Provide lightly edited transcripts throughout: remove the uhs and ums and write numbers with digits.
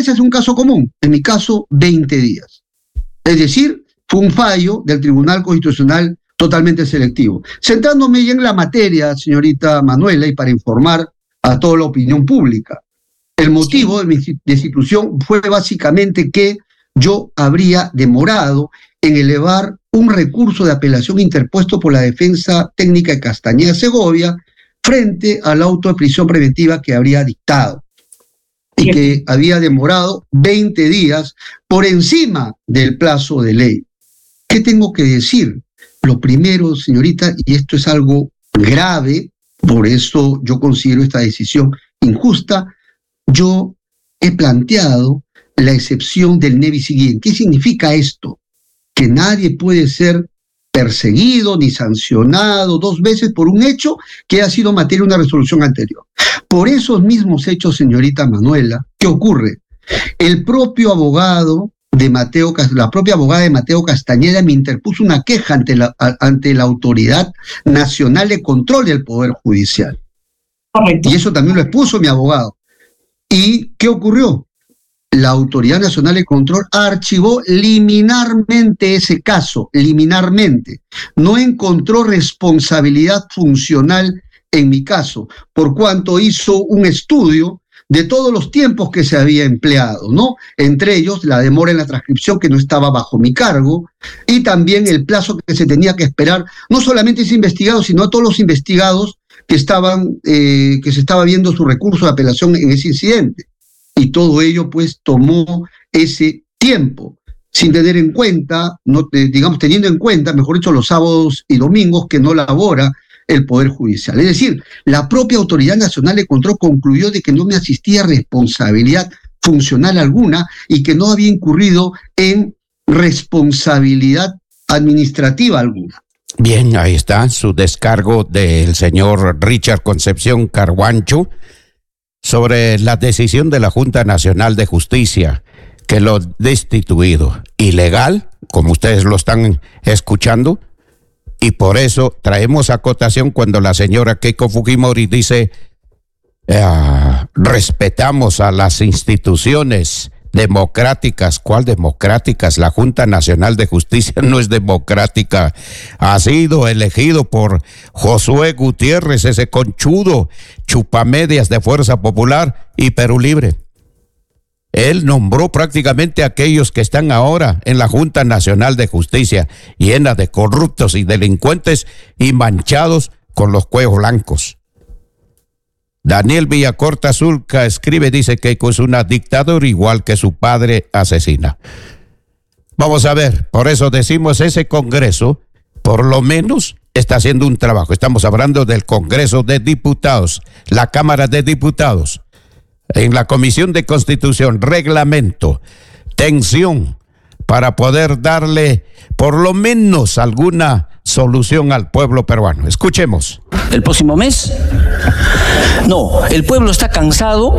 meses es un caso común, en mi caso 20 días. Es decir, fue un fallo del Tribunal Constitucional totalmente selectivo. Centrándome ya en la materia, señorita Manuela, y para informar a toda la opinión pública, el motivo de mi destitución fue básicamente que yo habría demorado en elevar un recurso de apelación interpuesto por la defensa técnica de Castañeda Segovia frente al auto de prisión preventiva que habría dictado y que había demorado 20 días por encima del plazo de ley. ¿Qué tengo que decir? Lo primero, señorita, y esto es algo grave, por eso yo considero esta decisión injusta, yo he planteado la excepción del ne bis in idem. ¿Qué significa esto? Que nadie puede ser perseguido ni sancionado 2 veces por un hecho que ha sido materia de una resolución anterior. Por esos mismos hechos, señorita Manuela, ¿qué ocurre? El propio abogado de Mateo, la propia abogada de Mateo Castañeda me interpuso una queja ante la Autoridad Nacional de Control del Poder Judicial. Correcto. Y eso también lo expuso mi abogado. ¿Y qué ocurrió? La Autoridad Nacional de Control archivó liminarmente ese caso, liminarmente. No encontró responsabilidad funcional en mi caso, por cuanto hizo un estudio de todos los tiempos que se había empleado, ¿no? Entre ellos, la demora en la transcripción que no estaba bajo mi cargo, y también el plazo que se tenía que esperar, no solamente a ese investigado, sino a todos los investigados que se estaba viendo su recurso de apelación en ese incidente. Y todo ello, pues, tomó ese tiempo, sin tener en cuenta, teniendo en cuenta, mejor dicho, los sábados y domingos que no labora el Poder Judicial. Es decir, la propia Autoridad Nacional de Control concluyó de que no me asistía responsabilidad funcional alguna y que no había incurrido en responsabilidad administrativa alguna. Bien, ahí está su descargo del señor Richard Concepción Carguancho sobre la decisión de la Junta Nacional de Justicia que lo destituido. Ilegal, como ustedes lo están escuchando, y por eso traemos acotación cuando la señora Keiko Fujimori dice respetamos a las instituciones democráticas. ¿Cuál democráticas? La Junta Nacional de Justicia no es democrática. Ha sido elegido por Josué Gutiérrez, ese conchudo chupamedias de Fuerza Popular y Perú Libre. Él nombró prácticamente a aquellos que están ahora en la Junta Nacional de Justicia, llena de corruptos y delincuentes y manchados con los cuellos blancos. Daniel Villacorta Zulca escribe, dice que es una dictadura igual que su padre asesina. Vamos a ver, por eso decimos ese Congreso, por lo menos está haciendo un trabajo. Estamos hablando del Congreso de Diputados, la Cámara de Diputados. En la Comisión de Constitución, Reglamento, tensión para poder darle por lo menos alguna solución al pueblo peruano. Escuchemos. ¿El próximo mes? No, el pueblo está cansado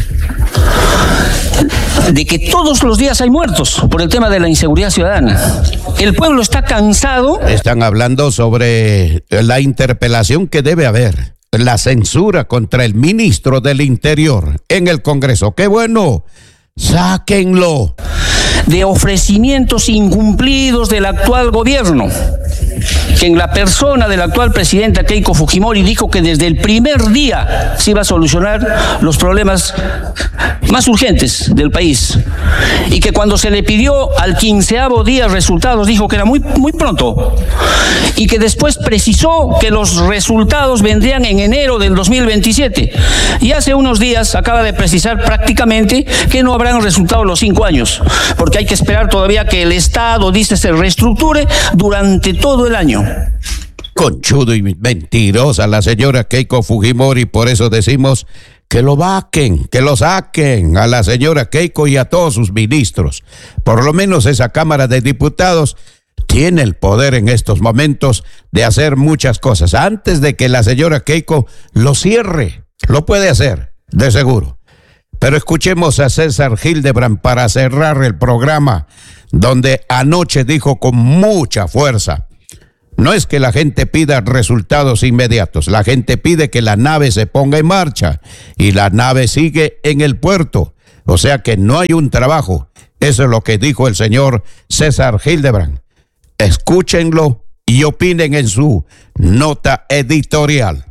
de que todos los días hay muertos por el tema de la inseguridad ciudadana. El pueblo está cansado. Están hablando sobre la interpelación que debe haber. La censura contra el ministro del Interior en el Congreso. ¡Qué bueno! ¡Sáquenlo! De ofrecimientos incumplidos del actual gobierno, que en la persona de la actual presidenta Keiko Fujimori dijo que desde el primer día se iba a solucionar los problemas más urgentes del país, y que cuando se le pidió al 15º día resultados dijo que era muy pronto, y que después precisó que los resultados vendrían en enero del 2027, y hace unos días acaba de precisar prácticamente que no habrán resultado los 5 años, porque hay que esperar todavía que el Estado, dice, se reestructure durante todo el año. Conchudo y mentirosa la señora Keiko Fujimori, por eso decimos que lo vaquen, que lo saquen a la señora Keiko y a todos sus ministros. Por lo menos esa Cámara de Diputados tiene el poder en estos momentos de hacer muchas cosas. Antes de que la señora Keiko lo cierre, lo puede hacer, de seguro. Pero escuchemos a César Hildebrand para cerrar el programa, donde anoche dijo con mucha fuerza: no es que la gente pida resultados inmediatos, la gente pide que la nave se ponga en marcha, y la nave sigue en el puerto. O sea que no hay un trabajo. Eso es lo que dijo el señor César Hildebrand. Escúchenlo y opinen en su nota editorial.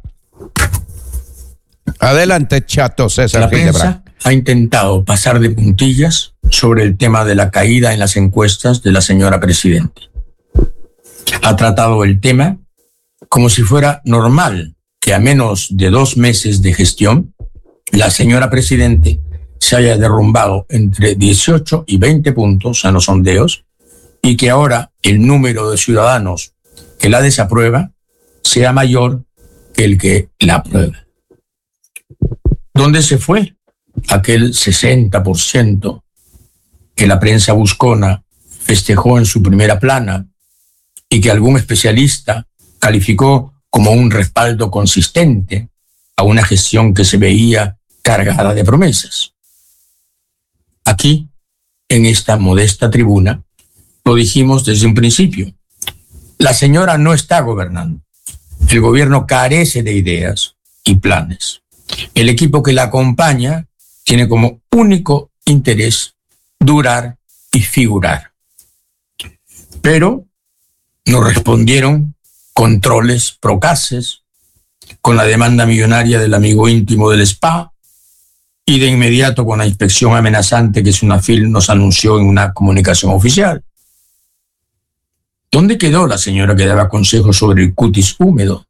Adelante, chato César Hildebrand. La prensa ha intentado pasar de puntillas sobre el tema de la caída en las encuestas de la señora presidenta. Ha tratado el tema como si fuera normal que a menos de 2 meses de gestión, la señora presidente se haya derrumbado entre 18 y 20 puntos en los sondeos y que ahora el número de ciudadanos que la desaprueba sea mayor que el que la aprueba. ¿Dónde se fue aquel 60% que la prensa buscona festejó en su primera plana y que algún especialista calificó como un respaldo consistente a una gestión que se veía cargada de promesas? Aquí, en esta modesta tribuna, lo dijimos desde un principio. La señora no está gobernando. El gobierno carece de ideas y planes. El equipo que la acompaña tiene como único interés durar y figurar. Pero nos respondieron controles procaces, con la demanda millonaria del amigo íntimo del SPA y de inmediato con la inspección amenazante que Sunafil nos anunció en una comunicación oficial. ¿Dónde quedó la señora que daba consejos sobre el cutis húmedo?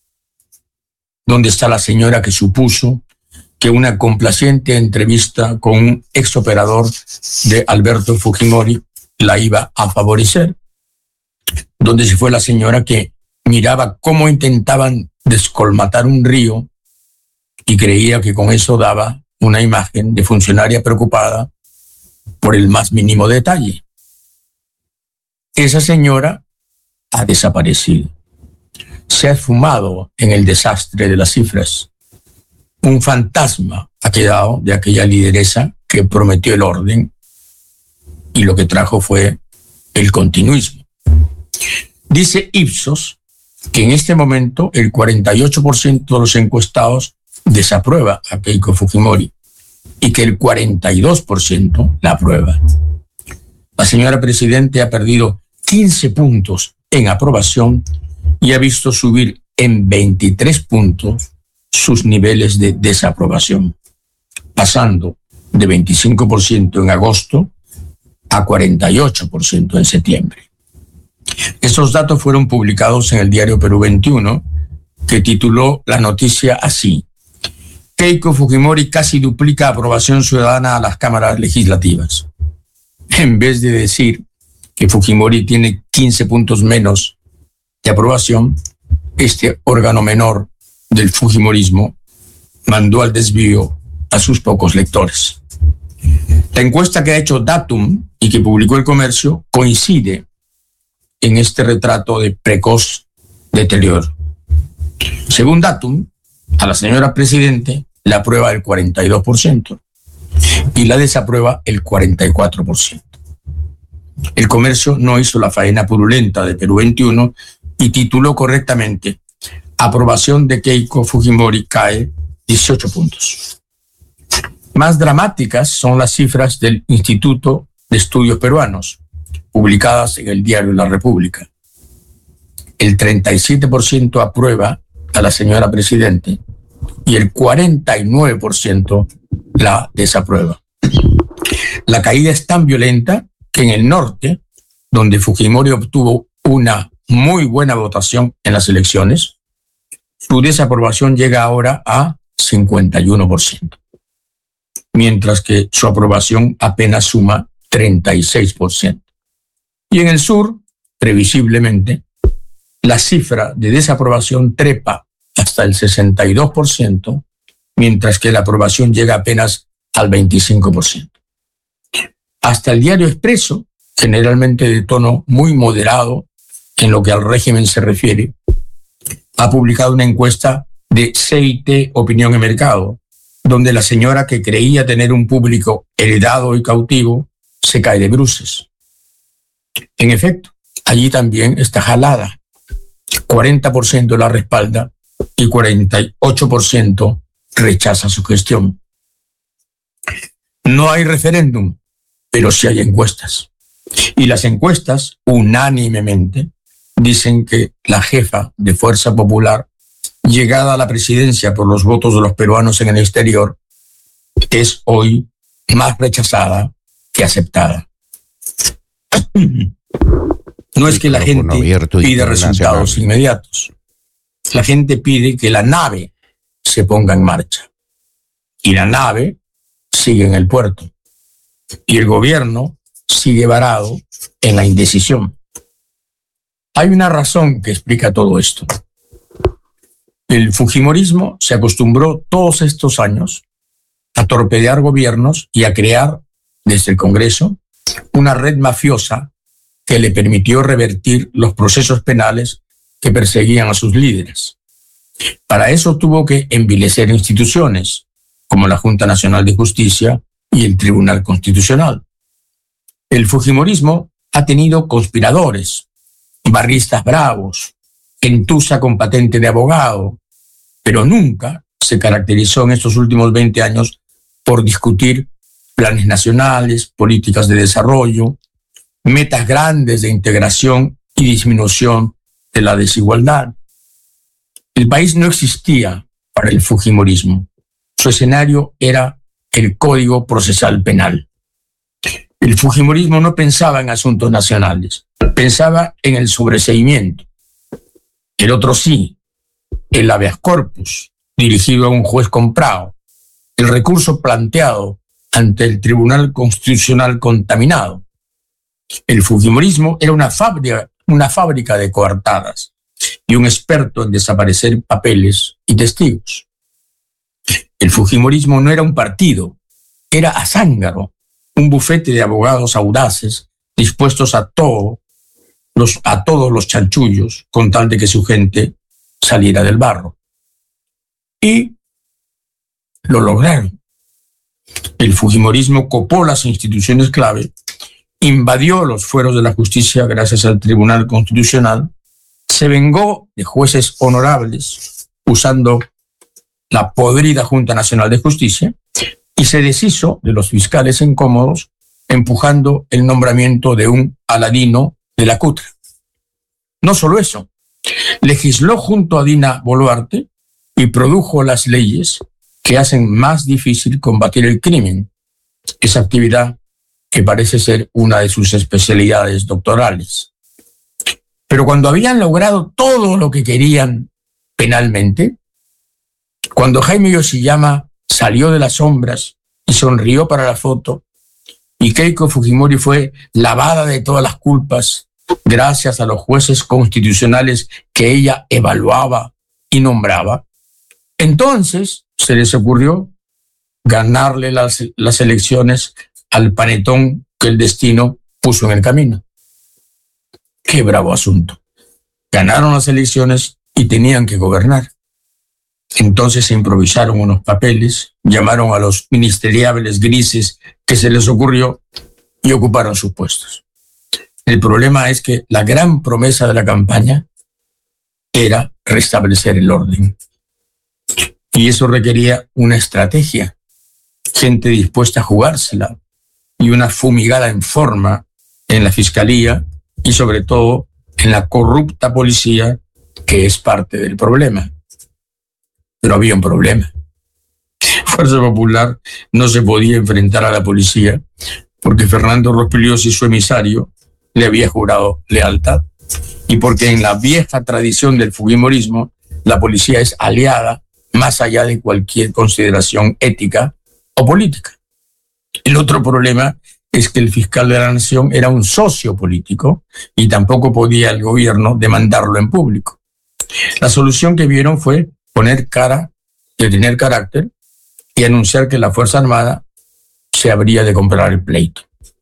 ¿Dónde está la señora que supuso que una complaciente entrevista con un exoperador de Alberto Fujimori la iba a favorecer? ¿Dónde se fue la señora que miraba cómo intentaban descolmatar un río y creía que con eso daba una imagen de funcionaria preocupada por el más mínimo detalle? Esa señora ha desaparecido. Se ha esfumado en el desastre de las cifras. Un fantasma ha quedado de aquella lideresa que prometió el orden y lo que trajo fue el continuismo. Dice Ipsos que en este momento el 48% de los encuestados desaprueba a Keiko Fujimori y que el 42% la aprueba. La señora presidente ha perdido 15 puntos en aprobación y ha visto subir en 23 puntos sus niveles de desaprobación, pasando de 25% en agosto a 48% en septiembre. Estos datos fueron publicados en el diario Perú 21, que tituló la noticia así: Keiko Fujimori casi duplica aprobación ciudadana a las cámaras legislativas. En vez de decir que Fujimori tiene 15 puntos menos de aprobación, este órgano menor del Fujimorismo mandó al desvío a sus pocos lectores. La encuesta que ha hecho Datum y que publicó El Comercio coincide en este retrato de precoz deterioro. Según Datum, a la señora presidente la aprueba el 42% y la desaprueba el 44%. El Comercio no hizo la faena purulenta de Perú 21 y tituló correctamente: aprobación de Keiko Fujimori cae 18 puntos. Más dramáticas son las cifras del Instituto de Estudios Peruanos, publicadas en el diario La República. El 37% aprueba a la señora presidente y el 49% la desaprueba. La caída es tan violenta que en el norte, donde Fujimori obtuvo una muy buena votación en las elecciones, su desaprobación llega ahora a 51%, mientras que su aprobación apenas suma 36%. Y en el sur, previsiblemente, la cifra de desaprobación trepa hasta el 62%, mientras que la aprobación llega apenas al 25%. Hasta el diario Expreso, generalmente de tono muy moderado en lo que al régimen se refiere, ha publicado una encuesta de CIT Opinión y Mercado, donde la señora que creía tener un público heredado y cautivo se cae de bruces. En efecto, allí también está jalada. 40% la respalda y 48% rechaza su gestión. No hay referéndum, pero sí hay encuestas. Y las encuestas, unánimemente, dicen que la jefa de Fuerza Popular, llegada a la presidencia por los votos de los peruanos en el exterior, es hoy más rechazada que aceptada. No es que la gente pida resultados inmediatos. La gente pide que la nave se ponga en marcha. Y la nave sigue en el puerto. Y el gobierno sigue varado en la indecisión. Hay una razón que explica todo esto. El fujimorismo se acostumbró todos estos años a torpedear gobiernos y a crear, desde el Congreso, una red mafiosa que le permitió revertir los procesos penales que perseguían a sus líderes. Para eso tuvo que envilecer instituciones, como la Junta Nacional de Justicia y el Tribunal Constitucional. El fujimorismo ha tenido conspiradores, barristas bravos, entusa con patente de abogado, pero nunca se caracterizó en estos últimos 20 años por discutir planes nacionales, políticas de desarrollo, metas grandes de integración y disminución de la desigualdad. El país no existía para el fujimorismo. Su escenario era el Código Procesal Penal. El fujimorismo no pensaba en asuntos nacionales, pensaba en el sobreseimiento. El otro sí, el habeas corpus, dirigido a un juez comprado, el recurso planteado ante el Tribunal Constitucional contaminado. El fujimorismo era una fábrica de coartadas y un experto en desaparecer papeles y testigos. El fujimorismo no era un partido, era azángaro, un bufete de abogados audaces dispuestos a todos los chanchullos con tal de que su gente saliera del barro. Y lo lograron. El fujimorismo copó las instituciones clave, invadió los fueros de la justicia gracias al Tribunal Constitucional, se vengó de jueces honorables usando la podrida Junta Nacional de Justicia y se deshizo de los fiscales incómodos empujando el nombramiento de un Aladino de la Cutra. No solo eso, legisló junto a Dina Boluarte y produjo las leyes que hacen más difícil combatir el crimen, esa actividad que parece ser una de sus especialidades doctorales. Pero cuando habían logrado todo lo que querían penalmente, cuando Jaime Yoshiyama salió de las sombras y sonrió para la foto, y Keiko Fujimori fue lavada de todas las culpas gracias a los jueces constitucionales que ella evaluaba y nombraba, entonces se les ocurrió ganarle las elecciones al panetón que el destino puso en el camino. Qué bravo asunto. Ganaron las elecciones y tenían que gobernar. Entonces se improvisaron unos papeles, llamaron a los ministeriables grises que se les ocurrió y ocuparon sus puestos. El problema es que la gran promesa de la campaña era restablecer el orden. Y eso requería una estrategia, gente dispuesta a jugársela y una fumigada en forma en la fiscalía y sobre todo en la corrupta policía que es parte del problema. Pero había un problema. Fuerza Popular no se podía enfrentar a la policía porque Fernando Rospigliosi, su emisario, le había jurado lealtad y porque en la vieja tradición del fujimorismo la policía es aliada más allá de cualquier consideración ética o política. El otro problema es que el fiscal de la nación era un socio político y tampoco podía el gobierno demandarlo en público. La solución que vieron fue poner cara de tener carácter y anunciar que la Fuerza Armada se habría de comprar el pleito.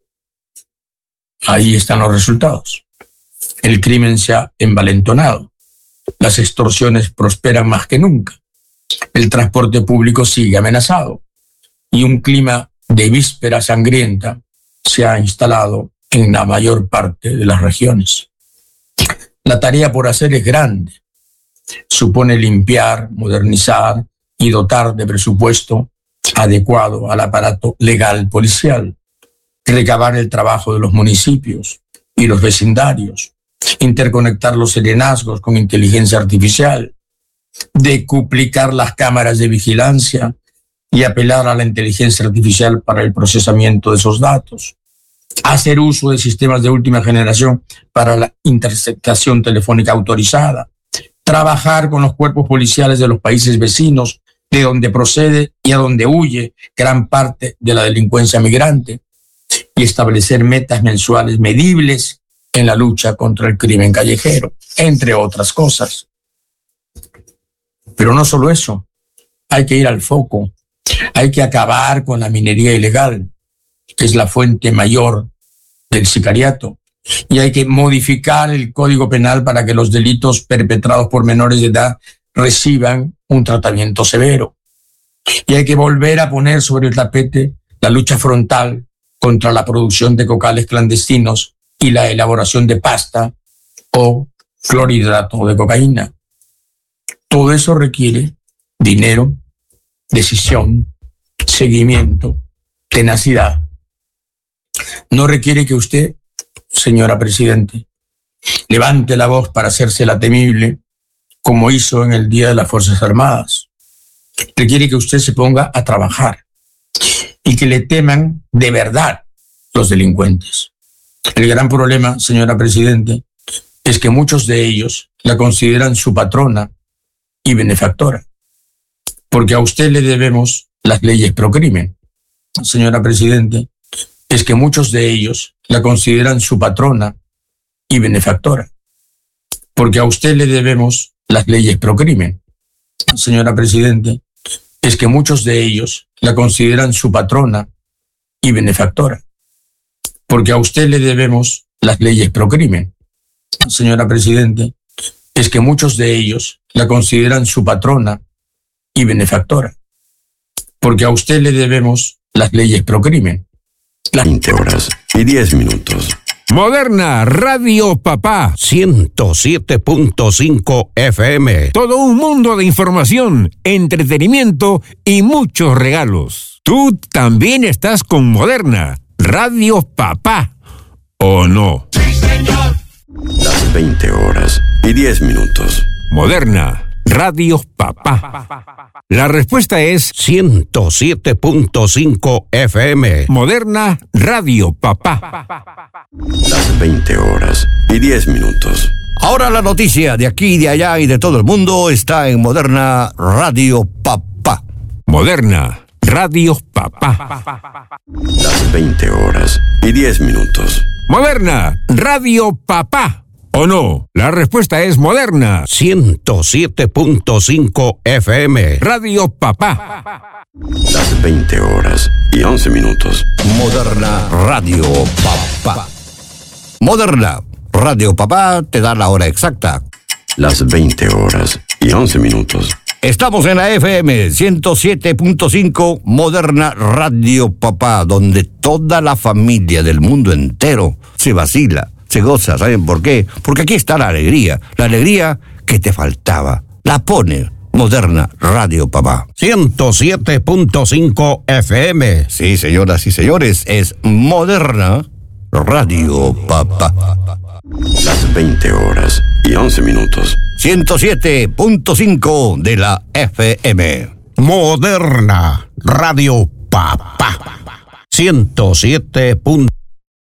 Ahí están los resultados. El crimen se ha envalentonado. Las extorsiones prosperan más que nunca. El transporte público sigue amenazado y un clima de víspera sangrienta se ha instalado en la mayor parte de las regiones. La tarea por hacer es grande. Supone limpiar, modernizar y dotar de presupuesto adecuado al aparato legal policial, recabar el trabajo de los municipios y los vecindarios, interconectar los serenazgos con inteligencia artificial, decuplicar las cámaras de vigilancia y apelar a la inteligencia artificial para el procesamiento de esos datos, hacer uso de sistemas de última generación para la interceptación telefónica autorizada, trabajar con los cuerpos policiales de los países vecinos de donde procede y a donde huye gran parte de la delincuencia migrante y establecer metas mensuales medibles en la lucha contra el crimen callejero, entre otras cosas. Pero no solo eso, hay que ir al foco, hay que acabar con la minería ilegal, que es la fuente mayor del sicariato, y hay que modificar el Código Penal para que los delitos perpetrados por menores de edad reciban un tratamiento severo. Y hay que volver a poner sobre el tapete la lucha frontal contra la producción de cocales clandestinos y la elaboración de pasta o clorhidrato de cocaína. Todo eso requiere dinero, decisión, seguimiento, tenacidad. No requiere que usted, señora Presidente, levante la voz para hacérsela temible, como hizo en el Día de las Fuerzas Armadas. Requiere que usted se ponga a trabajar y que le teman de verdad los delincuentes. El gran problema, señora Presidente, es que muchos de ellos la consideran su patrona y benefactora, porque a usted le debemos las leyes pro crimen. Señora Presidente, es que muchos de ellos la consideran su patrona y benefactora, porque a usted le debemos las leyes pro crimen. Señora Presidente, es que muchos de ellos la consideran su patrona y benefactora, porque a usted le debemos las leyes pro crimen. Señora Presidente, es que muchos de ellos la consideran su patrona y benefactora, porque a usted le debemos las leyes pro crimen. 20 horas y 10 minutos. Moderna Radio Papá 107.5 FM. Todo un mundo de información, entretenimiento y muchos regalos. Tú también estás con Moderna Radio Papá, ¿o no? Sí, señor. Las 20 horas y 10 minutos. Moderna Radio Papá. La respuesta es 107.5 FM. Moderna Radio Papá. Las 20 horas y 10 minutos. Ahora la noticia de aquí, de allá y de todo el mundo está en Moderna Radio Papá. Moderna Radio Papá. Las 20 horas y 10 minutos. Moderna Radio Papá, ¿o no? La respuesta es Moderna 107.5 FM. Radio Papá. Las 20 horas y 11 minutos. Moderna Radio Papá. Moderna Radio Papá te da la hora exacta. Las 20 horas y 11 minutos. Estamos en la FM 107.5 Moderna Radio Papá, donde toda la familia del mundo entero se vacila, se goza. ¿Saben por qué? Porque aquí está la alegría que te faltaba. La pone Moderna Radio Papá. 107.5 FM. Sí, señoras y señores, es Moderna Radio Papá. Las 20 horas y 11 minutos. 107.5 de la FM. Moderna Radio Papá. 107.